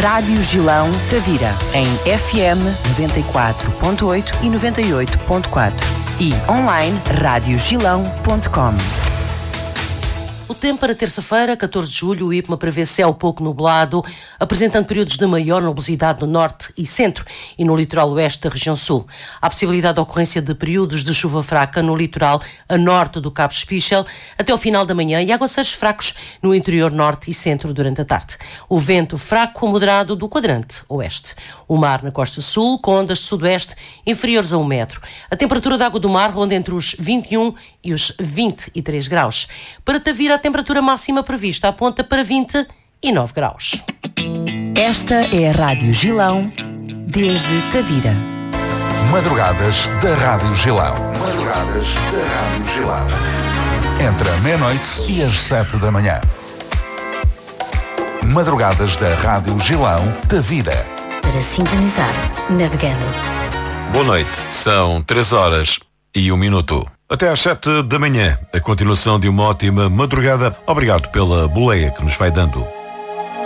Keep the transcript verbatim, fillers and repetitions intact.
Rádio Gilão Tavira, em F M noventa e quatro ponto oito e noventa e oito ponto quatro e online rádio gilão ponto com. O tempo para terça-feira, catorze de julho, o IPMA prevê céu pouco nublado, apresentando períodos de maior nubosidade no norte e centro e no litoral oeste da região sul. Há possibilidade de ocorrência de períodos de chuva fraca no litoral a norte do Cabo Espichel até o final da manhã e aguaceiros fracos no interior norte e centro durante a tarde. O vento fraco a moderado do quadrante oeste. O mar na costa sul, com ondas de sudoeste inferiores a um metro. A temperatura da água do mar ronda entre os vinte e um e os vinte e três graus. Para Tavira, a temperatura máxima prevista aponta para vinte e nove graus. Esta é a Rádio Gilão, desde Tavira. Madrugadas da Rádio Gilão. Madrugadas da Rádio Gilão. Entre a meia-noite e as sete da manhã. Madrugadas da Rádio Gilão, Tavira. Para sintonizar, navegando. Boa noite, são três horas e um minuto. Até às sete da manhã, a continuação de uma ótima madrugada. Obrigado pela boleia que nos vai dando.